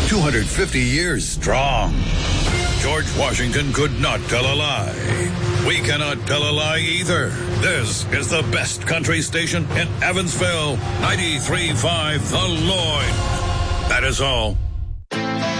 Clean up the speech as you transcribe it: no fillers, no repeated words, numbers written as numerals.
250 years strong. George Washington could not tell a lie. We cannot tell a lie either. This is the best country station in Evansville. 93.5 The Lloyd. That is all.